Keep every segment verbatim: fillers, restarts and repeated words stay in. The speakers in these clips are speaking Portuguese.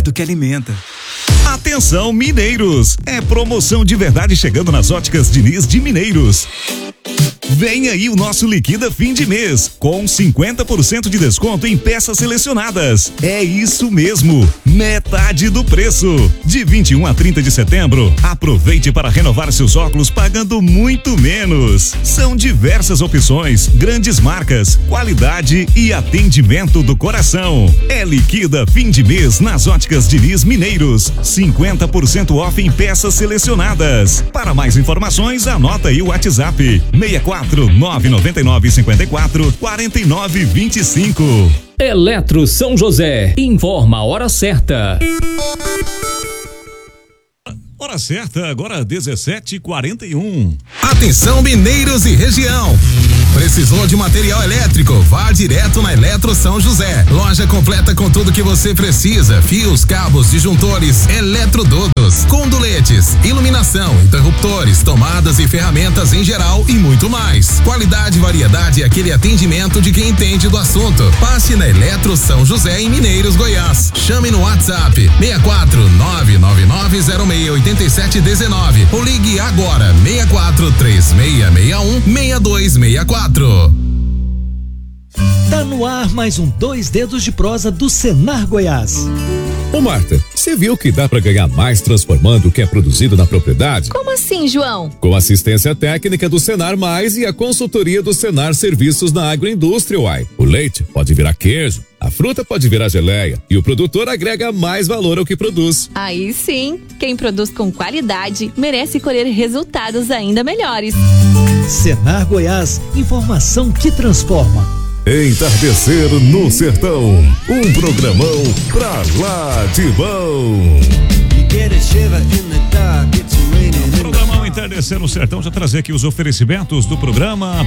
do que alimenta. Atenção, mineiros! É promoção de verdade chegando nas óticas Diniz de Mineiros. Vem aí o nosso Liquida Fim de Mês, com cinquenta por cento de desconto em peças selecionadas. É isso mesmo, metade do preço. De vinte e um a trinta de setembro, aproveite para renovar seus óculos pagando muito menos. São diversas opções, grandes marcas, qualidade e atendimento do coração. É Liquida Fim de Mês nas óticas Diniz Mineiros. cinquenta por cento off em peças selecionadas. Para mais informações, anota aí o WhatsApp seis quatro nove nove nove cinco quatro quatro nove dois cinco. Eletro São José informa a hora certa. Hora certa, agora dezessete e quarenta e um. Atenção, mineiros e região. Precisou de material elétrico? Vá direto na Eletro São José. Loja completa com tudo que você precisa: fios, cabos, disjuntores, eletrodutos, conduletes, iluminação, interruptores, tomadas e ferramentas em geral e muito mais. Qualidade, variedade e aquele atendimento de quem entende do assunto. Passe na Eletro São José em Mineiros, Goiás. Chame no WhatsApp seis quatro nove nove nove zero seis oito sete um nove ou ligue agora seis quatro três seis seis um seis dois seis quatro. Tá no ar mais um Dois Dedos de Prosa do Senar Goiás. Ô Marta, você viu que dá para ganhar mais transformando o que é produzido na propriedade? Como assim, João? Com assistência técnica do Senar Mais e a consultoria do Senar Serviços na Agroindústria, uai. O leite pode virar queijo, a fruta pode virar geleia e o produtor agrega mais valor ao que produz. Aí sim, quem produz com qualidade merece colher resultados ainda melhores. Senar Goiás, informação que transforma. Entardecer no Sertão, um programão pra lá de bom. Programão Entardecer no Sertão, já trazer aqui os oferecimentos do programa.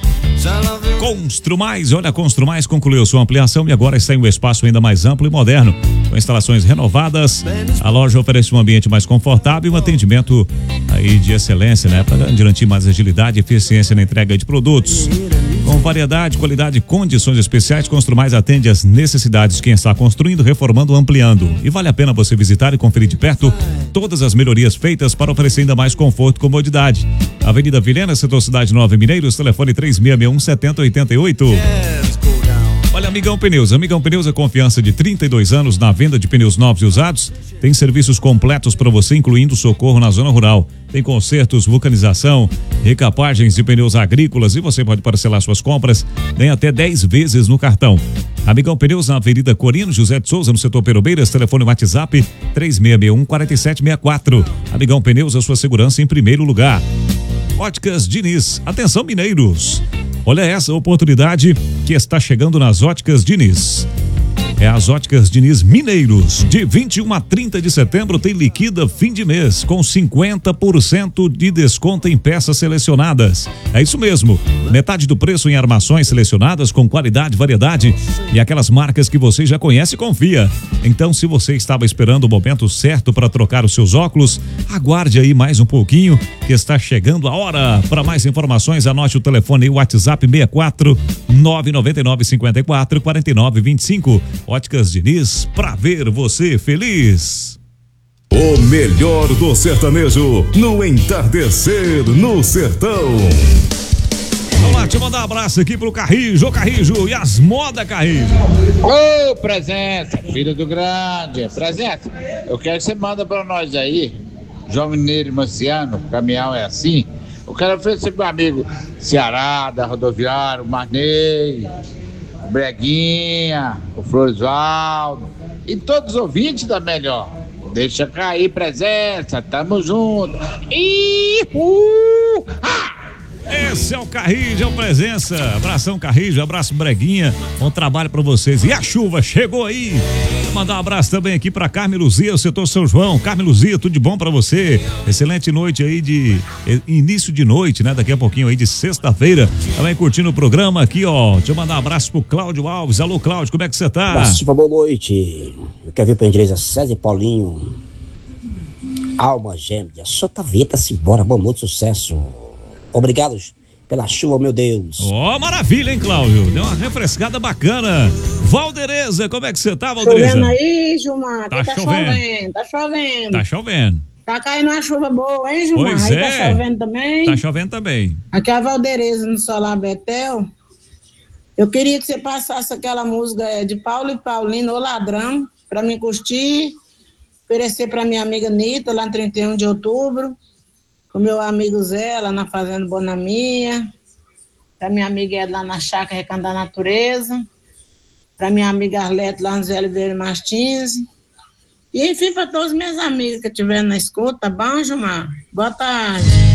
Constru Mais, olha, Constru Mais concluiu sua ampliação e agora está em um espaço ainda mais amplo e moderno, com instalações renovadas. A loja oferece um ambiente mais confortável e um atendimento aí de excelência, né, para garantir mais agilidade e eficiência na entrega de produtos. Com variedade, qualidade e condições especiais, Constru Mais atende às necessidades de quem está construindo, reformando ou ampliando. E vale a pena você visitar e conferir de perto todas as melhorias feitas para oferecer ainda mais conforto e comodidade. Avenida Vilhena, Setor Cidade Nova, Mineiros, telefone três seis seis um sete zero oito oito. Olha, Amigão Pneus. Amigão Pneus é confiança de trinta e dois anos na venda de pneus novos e usados. Tem serviços completos para você, incluindo socorro na zona rural. Tem consertos, vulcanização, recapagens de pneus agrícolas e você pode parcelar suas compras em até dez vezes no cartão. Amigão Pneus na Avenida Corino José de Souza, no setor Perobeiras, telefone WhatsApp três seis seis um quatro sete seis quatro. Amigão Pneus, a sua segurança em primeiro lugar. Óticas Diniz. Atenção, mineiros. Olha essa oportunidade que está chegando nas Óticas Diniz. É as Óticas Diniz Mineiros. De vinte e um a trinta de setembro tem liquida fim de mês com cinquenta por cento de desconto em peças selecionadas. É isso mesmo. Metade do preço em armações selecionadas com qualidade, variedade e aquelas marcas que você já conhece e confia. Então, se você estava esperando o momento certo para trocar os seus óculos, aguarde aí mais um pouquinho que está chegando a hora. Para mais informações, anote o telefone e o WhatsApp seis quatro nove nove nove cinco quatro quatro nove dois cinco. Óticas Diniz, pra ver você feliz. O melhor do sertanejo no Entardecer no Sertão. Vamos lá, deixa eu mandar um abraço aqui pro Carrijo, ô Carrijo, e as modas, Carrijo. Ô, Presença, filho do grande. Presença, eu quero que você manda pra nós aí, João Mineiro e Marciano, caminhão é assim. Eu quero oferecer pro meu amigo Ceará, da rodoviária, o Marnei, o Breguinha, o Florisvaldo e todos os ouvintes da Melhor. Deixa cair, Presença, tamo junto. E uh, ah! Esse é o Carrijo, é o Presença. Abração, Carrijo, abraço, Breguinha. Bom trabalho pra vocês. E a chuva chegou aí. Vou mandar um abraço também aqui pra Carme Luzia, o setor São João. Carme Luzia, tudo de bom pra você. Excelente noite aí de início de noite, né? Daqui a pouquinho aí de sexta-feira. Também curtindo o programa aqui, ó. Deixa eu mandar um abraço pro Cláudio Alves. Alô, Cláudio, como é que você tá? Abraço, boa noite. Eu quero ver pra Andresa César e Paulinho. Alma Gêmea. Só tá veta-se embora. Boa noite, sucesso. Obrigado pela chuva, meu Deus. Ó, oh, maravilha, hein, Cláudio? Deu uma refrescada bacana. Valdereza, como é que você tá, Valdereza? Chovendo aí, Gilmar? Tá, tá chovendo. chovendo, tá chovendo. Tá chovendo. Tá caindo uma chuva boa, hein, Gilmar? Pois aí é. tá chovendo também. Tá chovendo também. Aqui é a Valdereza, no Solar Betel. Eu queria que você passasse aquela música de Paulo e Paulino, O Ladrão, pra mim curtir, oferecer pra minha amiga Nita, lá no trinta e um de outubro, com meu amigo Zé, lá na Fazenda Bonaminha, pra minha amiga Ed, lá na Chácara Recanto da Natureza, pra minha amiga Arlete, lá no Zé Oliveira Martins, e enfim, pra todos os meus amigos que estiverem na escuta, tá bom, Gilmar? Boa tarde.